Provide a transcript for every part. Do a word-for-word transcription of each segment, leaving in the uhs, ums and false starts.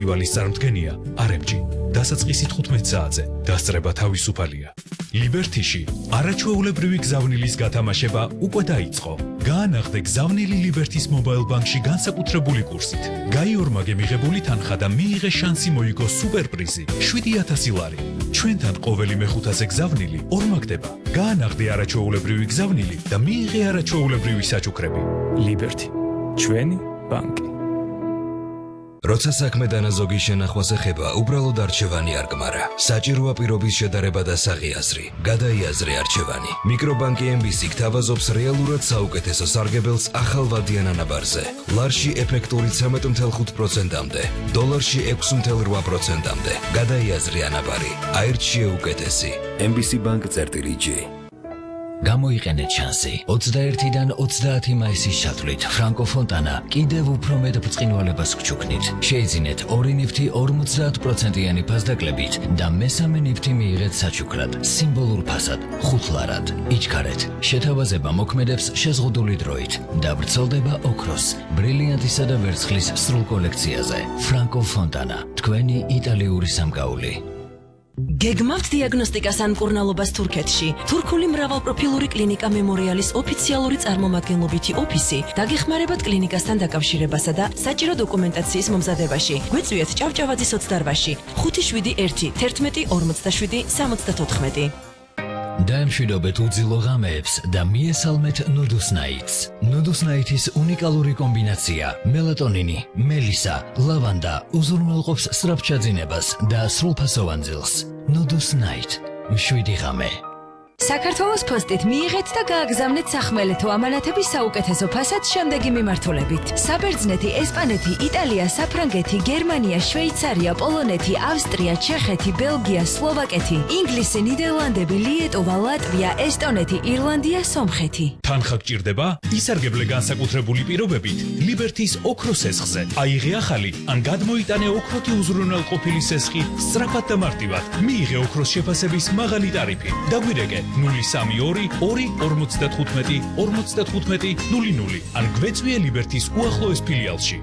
ივალის წარმოდგენია არ ემ ჯი. დასაწყისი თხუთმეტ საათზე. დასწრება თავისუფალია. ლიბერთიში არაჩვეულებრივი გზავნილის გათამაშება უკვე დაიწყო. გაანაღდე გზავნილი ლიბერთის მობაილ ბანკში განსაკუთრებული კურსით. გაიორმაგე მიღებული თანხა და მიიღე შანსი მოიგო სუპერპრიზი შვიდი ათასი ლარი. ჩვენთან ყოველი მეხუთაზე გზავნილი ორმაგდება. გაანაღდე არაჩვეულებრივი გზავნილი და მიიღე არაჩვეულებრივი საჩუქრები. ლიბერთი. ჩვენი ბანკი. როცა საქმე დანაზოგის შენახვას ეხება, უბრალოდ არჩევანი არ გმარა. საჭიროა პირობის შედარება და საღიაზრი. გადაიაზრე არჩევანი. მიკრობანკი ემ ბი სი გთავაზობს რეალურად საუკეთესო სარგებელს ახალვადიან ანაბარზე. ლარში ეფექტური ცხრამეტ ათეული ხუთი პროცენტამდე, დოლარში ექვსი ათეული რვა პროცენტამდე. გადაიაზრე ანაბარი. აირჩიე უკეთესი. ემ ბი სი ბანკ წერტილი ჯი. გამოიყენეთ შანსი. ოცდაერთიდან ოცდაათი მაისის ჩათვლით ფრანკო ფონტანა კიდევ უფრო მეტ ბრწყინვალებას გჩუქნით. შეიძინეთ ორი ნივთი ორმოცდაათ პროცენტიანი ფასდაკლებით და მესამე ნივთი მიიღეთ საჩუქრად, სიმბოლურ ფასად, ხუთ ლარად. იჩქარეთ. შეთავაზება მოქმედებს შეზღუდული დროით და ვრცელდება ოქროს, ბრილიანტისა და ვერცხლის სრულ კოლექციაზე. ფრანკო ფონტანა, თქვენი იტალიური სამკაული. გეგმავთ დიაგნოსტიკას ან მკურნალობას თურქეთში. თურქული მრავალპროფილური კლინიკა მემორიალის ოფიციალური წარმომადგენლობითი ოფისი დაგეხმარებათ კლინიკასთან დაკავშირებასა და საჭირო დოკუმენტაციის მომზადებაში. გვეწვიეთ ჭავჭავაძის ოცდარვაში ხუთი შვიდი ერთი თერთმეტი ორმოცდაშვიდი სამოცდათოთხმეტი. დაემშვიდობეთ უძილო ღამეებს და მიესალმეთ ნუდუსნაიტს. ნუდუსნაიტის უნიკალური კომბინაცია მელატონინი, მელისა, ლავანდა უზრუნველყოფს სწრაფჩაძინებას და სრულფასოვან ძილს. ნუდუსნაიტ. მშვიდი ღამე. საქართველოს პოსტით მიიღეთ და გააგზავნეთ სახმელეთო ამანათების საუკეთესო ფასად შემდეგი მიმართულებით. საბერძნეთი, ესპანეთი, იტალია, საფრანგეთი, გერმანია, შვეიცარია, პოლონეთი, ავსტრია, ჩეხეთი, ბელგია, სლოვაკეთი, ინგლისი, ნიდერლანდები, ლიეტოვა, ლატვია, ესტონეთი, ირლანდია, სომხეთი. თანხა გჭირდება? ისარგებლე განსაკუთრებული პირობებით ლიბერთის ოქროს სესხზე. აიღე ახალი ან გადმოიტანე ოქროთი უზრუნველყოფილი სესხი სწრაფად და მარტივად. მიიღე ოქროს შეფასების მაღალი ტარიფი. დაგვირეკე ნული სამი ორი ორი ორმოცდათხუთმეტი ორმოცდათხუთმეტი ნული ნული ან გვეწვიე ლიბერთის უახლოეს ფილიალში.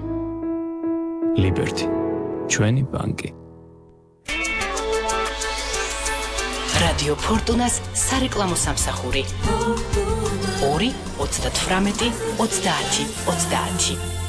ლიბერთი. ჩვენი ბანკი. რადიო ფორტუნას სარეკლამო სამსახური. ორი ოცდათვრამეტი ოცდაათი ოცდაათი.